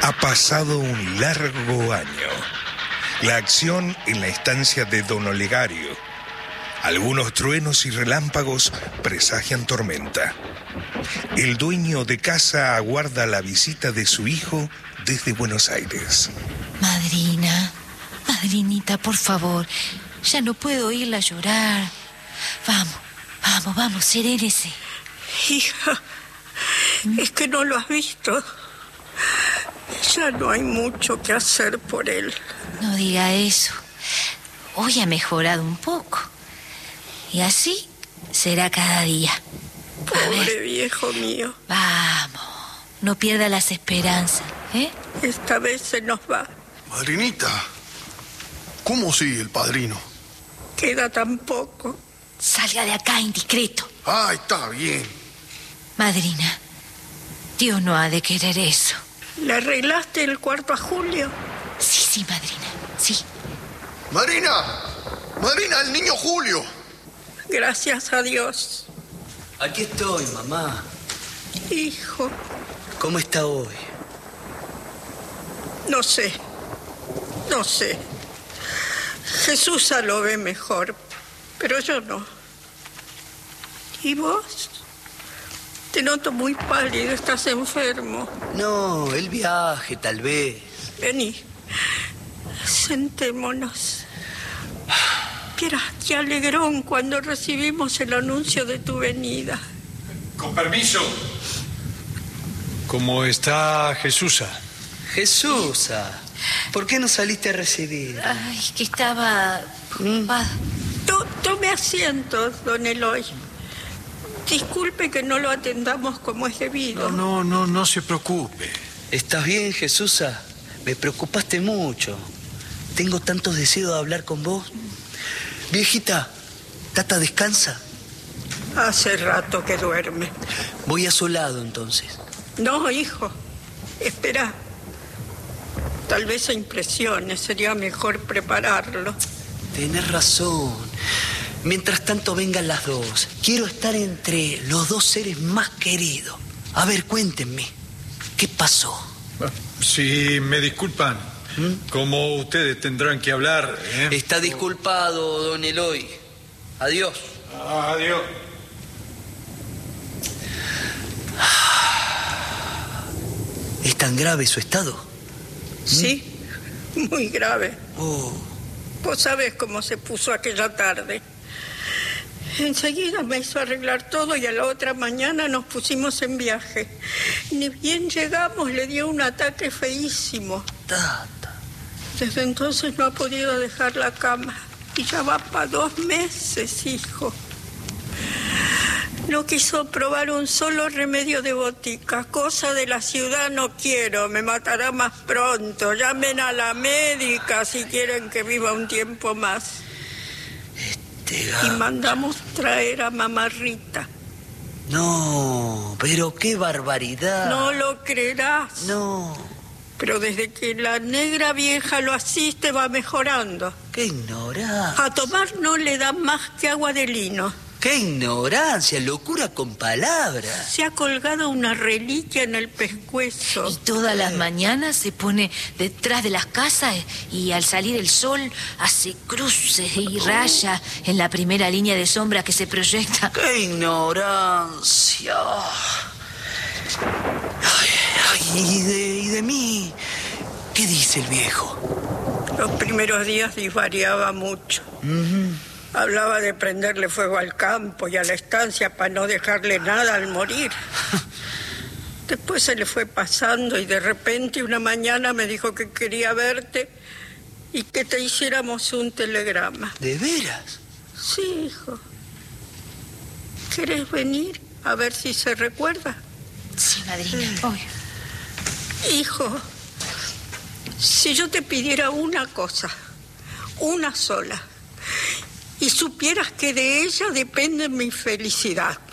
Ha pasado un largo año. La acción en la estancia de don Olegario. Algunos truenos y relámpagos presagian tormenta. El dueño de casa aguarda la visita de su hijo desde Buenos Aires. Madrinita, por favor, ya no puedo oírla llorar. Vamos, serénese. Hija, es que no lo has visto. Ya no hay mucho que hacer por él. No diga eso. Hoy ha mejorado un poco. Y así será cada día. Pobre viejo mío. Vamos, no pierda las esperanzas, ¿eh? Esta vez se nos va. Madrinita, ¿cómo sigue el padrino? Queda tan poco. Salga de acá, indiscreto. Ah, está bien. Madrina, Dios no ha de querer eso. ¿Le arreglaste el cuarto a Julio? Sí, madrina, sí. Madrina, el niño Julio. Gracias a Dios. Aquí estoy, mamá. Hijo. ¿Cómo está hoy? No sé. Jesús lo ve mejor, pero yo no. ¿Y vos? Te noto muy pálido, estás enfermo. No, el viaje, tal vez. Vení, sentémonos. Vieras qué alegrón cuando recibimos el anuncio de tu venida. Con permiso. ¿Cómo está Jesusa? Jesusa, ¿por qué no saliste a recibir? Ay, que estaba preocupada. Tome asiento, don Eloy. Disculpe que no lo atendamos como es debido. No se preocupe. ¿Estás bien, Jesusa? Me preocupaste mucho. Tengo tantos deseos de hablar con vos. Viejita, ¿Tata descansa? Hace rato que duerme. Voy a su lado, entonces. No, hijo. Espera. Tal vez se impresione. Sería mejor prepararlo. Tenés razón. Mientras tanto vengan las dos. Quiero estar entre los dos seres más queridos. A ver, cuéntenme. ¿Qué pasó? Si me disculpan, como ustedes tendrán que hablar, ¿eh? Está disculpado, don Eloy. Adiós. Adiós. ¿Es tan grave su estado? Sí, muy grave. Oh. Vos sabés cómo se puso aquella tarde. Enseguida me hizo arreglar todo y a la otra mañana nos pusimos en viaje. Ni bien llegamos le dio un ataque feísimo. Tata. Desde entonces no ha podido dejar la cama. Y ya va para 2 meses, hijo. No quiso probar un solo remedio de botica. Cosa de la ciudad no quiero, me matará más pronto. Llamen a la médica si quieren que viva un tiempo más. Y mandamos traer a mamá Rita. No, pero qué barbaridad. No lo creerás. No. Pero desde que la negra vieja lo asiste va mejorando. ¡Qué ignorancia! A tomar no le da más que agua de lino. ¡Qué ignorancia! Locura con palabras. Se ha colgado una reliquia en el pescuezo. Y todas las mañanas se pone detrás de las casas y al salir el sol hace cruces y rayas en la primera línea de sombra que se proyecta. ¡Qué ignorancia! ¿Y de mí? ¿Qué dice el viejo? Los primeros días divariaba mucho. Hablaba de prenderle fuego al campo y a la estancia para no dejarle nada al morir. Después se le fue pasando y de repente una mañana me dijo que quería verte y que te hiciéramos un telegrama. ¿De veras? Sí, hijo. ¿Querés venir a ver si se recuerda? Sí, madrina, voy. Hijo, si yo te pidiera una cosa, una sola, y supieras que de ella depende mi felicidad,